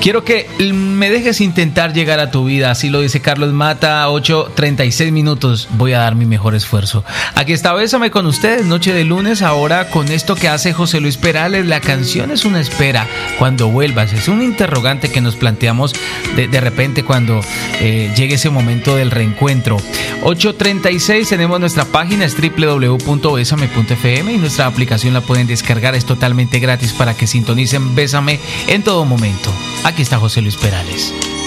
Quiero que me dejes intentar llegar a tu vida, así lo dice Carlos Mata, 8:36 minutos. Voy a dar mi mejor esfuerzo. Aquí está Bésame con ustedes, noche de lunes, ahora con esto que hace José Luis Perales. La canción es una espera cuando vuelvas, es un interrogante que nos planteamos de repente cuando llegue ese momento del reencuentro. 8:36, tenemos nuestra página, es www.besame.fm y nuestra aplicación la pueden descargar, es totalmente gratis para que sintonicen Bésame en todo momento. Aquí está José Luis Perales.